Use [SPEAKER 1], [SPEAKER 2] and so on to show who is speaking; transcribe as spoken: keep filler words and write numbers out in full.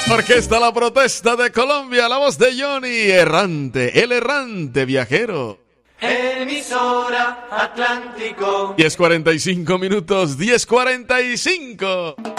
[SPEAKER 1] Orquesta La Protesta de Colombia, la voz de Johnny, errante, el errante viajero.
[SPEAKER 2] Emisora Atlántico.
[SPEAKER 1] diez cuarenta y cinco minutos, diez cuarenta y cinco.